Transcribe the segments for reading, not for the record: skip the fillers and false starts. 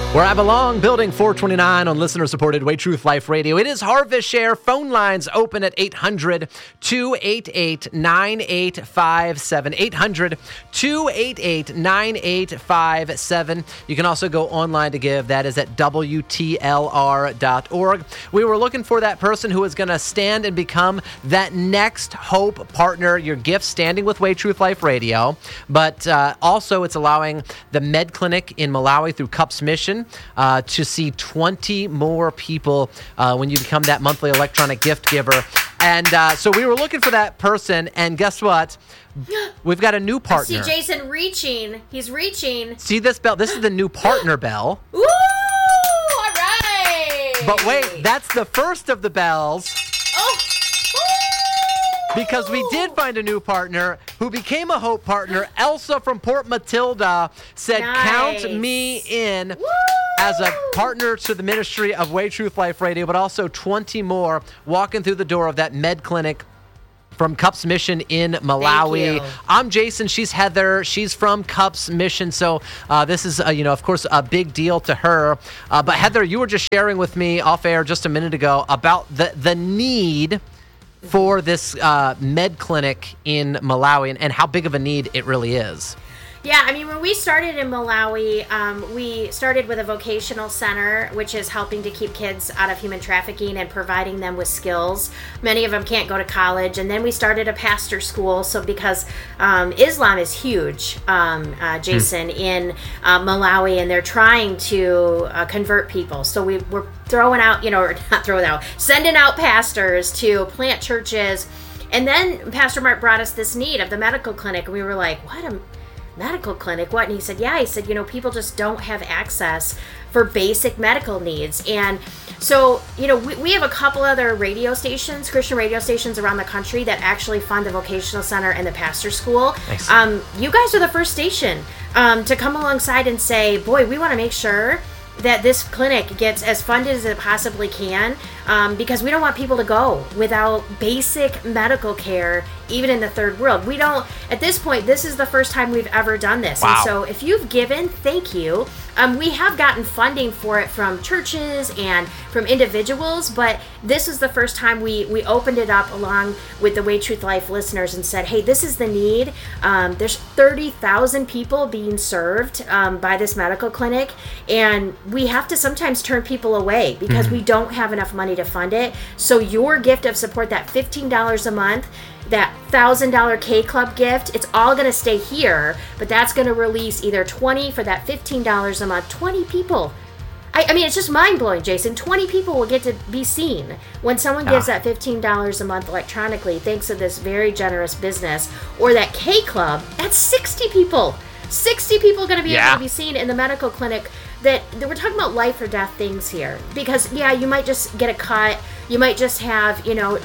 Where I belong, Building 429 on listener-supported Way Truth Life Radio. It is Harvest Share. Phone lines open at 800-288-9857. 800-288-9857. You can also go online to give. That is at WTLR.org. We were looking for that person who is going to stand and become that next Hope partner. Your gift standing with Way Truth Life Radio. But also it's allowing the Med Clinic in Malawi through CUPS Mission to see 20 more people when you become that monthly electronic gift giver. And so we were looking for that person, and guess what? We've got a new partner. I see Jason reaching. He's reaching. See this bell? This is the new partner bell. Woo! All right. But wait, that's the first of the bells. Oh. Because we did find a new partner who became a Hope partner. Elsa from Port Matilda said, Nice. count me in Woo! as a partner to the ministry of Way Truth Life Radio, but also 20 more walking through the door of that Med Clinic from CUPS Mission in Malawi. Thank you. I'm Jason. She's Heather. She's from CUPS Mission. So this is, of course, a big deal to her. But Heather, you were just sharing with me off air just a minute ago about the need for this Med Clinic in Malawi and how big of a need it really is. Yeah, I mean, when we started in Malawi, we started with a vocational center, which is helping to keep kids out of human trafficking and providing them with skills. Many of them can't go to college. And then we started a pastor school. So because Islam is huge, Jason, in Malawi, and they're trying to convert people. So we're throwing out, or not throwing out, sending out pastors to plant churches. And then Pastor Mark brought us this need of the medical clinic. And we were like, what a medical clinic, what? And he said, people just don't have access for basic medical needs. And so, we have a couple other radio stations, Christian radio stations around the country that actually fund the vocational center and the pastor school. Nice. You guys are the first station to come alongside and say, boy, we want to make sure that this clinic gets as funded as it possibly can, because we don't want people to go without basic medical care, even in the third world. We don't, at this point, this is the first time we've ever done this. Wow. And so if you've given, thank you. We have gotten funding for it from churches and from individuals, but this is the first time we opened it up along with the Way Truth Life listeners and said, hey, this is the need. There's 30,000 people being served by this medical clinic, and we have to sometimes turn people away because we don't have enough money to fund it. So your gift of support, that $15 a month, that $1,000 K-Club gift, it's all going to stay here, but that's going to release either 20 for that $15 a month, 20 people. I mean, it's just mind-blowing, Jason. 20 people will get to be seen when someone gives that $15 a month electronically, thanks to this very generous business. Or that K-Club, that's 60 people. 60 people going to be able to be seen in the medical clinic. That we're talking about life or death things here. Because, you might just get a cut. You might just have,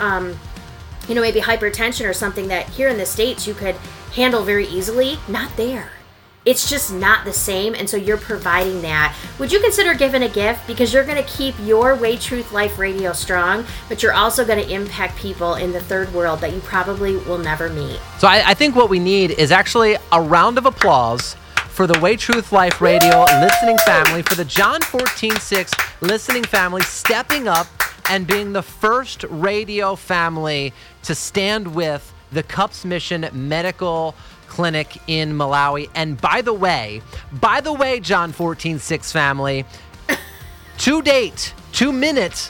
maybe hypertension or something that here in the States you could handle very easily. Not there. It's just not the same, and so you're providing that. Would you consider giving a gift? Because you're going to keep your Way Truth Life Radio strong, but you're also going to impact people in the third world that you probably will never meet. So I think what we need is actually a round of applause for the Way Truth Life Radio listening family, for the John 14:6 listening family stepping up and being the first radio family to stand with the CUPS Mission Medical Clinic in Malawi. And by the way, John 14:6 family, to date, 2 minutes,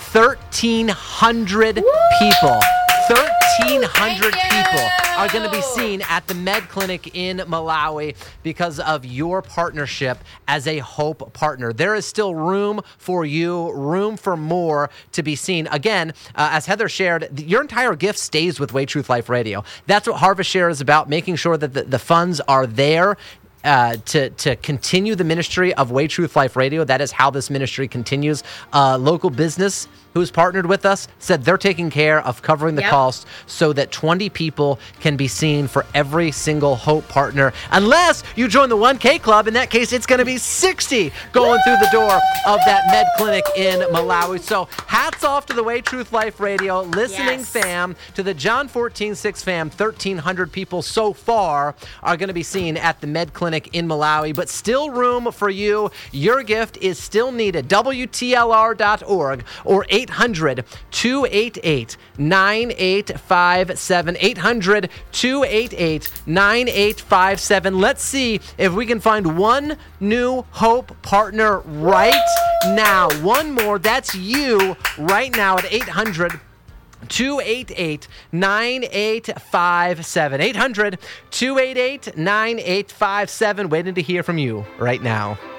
1,300 people. 1,300 people are going to be seen at the Med Clinic in Malawi because of your partnership as a Hope partner. There is still room for you, room for more to be seen. Again, as Heather shared, your entire gift stays with Way Truth Life Radio. That's what Harvest Share is about, making sure that the funds are there to continue the ministry of Way Truth Life Radio. That is how this ministry continues. Local business who's partnered with us said they're taking care of covering the cost so that 20 people can be seen for every single Hope partner. Unless you join the 1K Club, in that case, it's going to be 60 going through the door of that Med Clinic in Malawi. So hats off to the Way Truth Life Radio listening fam, to the John 14:6 fam. 1,300 people so far are going to be seen at the Med Clinic Clinic in Malawi, but still room for you. Your gift is still needed. WTLR.org or 800-288-9857. 800-288-9857. Let's see if we can find one new Hope partner right now. One more. That's you right now at 800-288-9857. 800-288-9857. Waiting to hear from you right now.